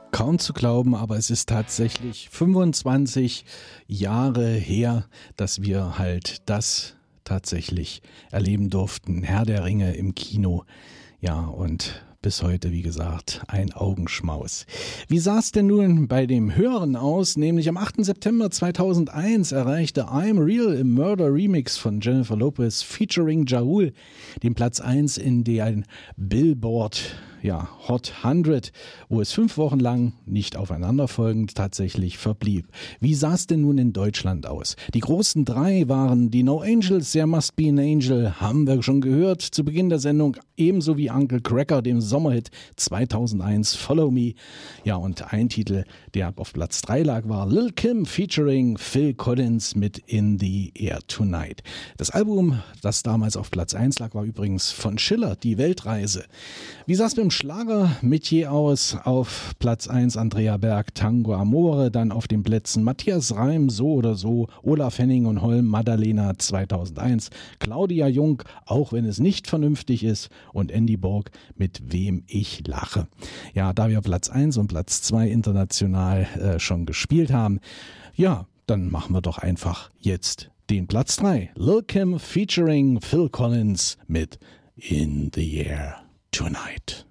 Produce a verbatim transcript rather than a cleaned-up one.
Kaum zu glauben, aber es ist tatsächlich fünfundzwanzig Jahre her, dass wir halt das tatsächlich erleben durften. Herr der Ringe im Kino. Ja, und bis heute, wie gesagt, ein Augenschmaus. Wie sah es denn nun bei dem Hören aus? Nämlich am achten September zweitausendeins erreichte I'm Real im Murder Remix von Jennifer Lopez featuring Ja Rule den Platz eins in den Billboard ja, Hot hundert, wo es fünf Wochen lang nicht aufeinanderfolgend tatsächlich verblieb. Wie sah es denn nun in Deutschland aus? Die großen drei waren die No Angels, There Must Be an Angel, haben wir schon gehört zu Beginn der Sendung, ebenso wie Uncle Cracker, dem Sommerhit zweitausendeins, Follow Me. Ja, und ein Titel, der auf Platz drei lag, war Lil' Kim featuring Phil Collins mit In the Air Tonight. Das Album, das damals auf Platz eins lag, war übrigens von Schiller, Die Weltreise. Wie sah es beim Schlager Metier aus? Auf Platz eins Andrea Berg, Tango Amore, dann auf den Plätzen Matthias Reim, So oder So, Olaf Henning und Holm, Madalena zweitausendeins, Claudia Jung, Auch wenn es nicht vernünftig ist, und Andy Borg mit Wem ich lache. Ja, da wir Platz eins und Platz zwei international äh, schon gespielt haben, ja, dann machen wir doch einfach jetzt den Platz drei. Lil' Kim featuring Phil Collins mit In the Air Tonight.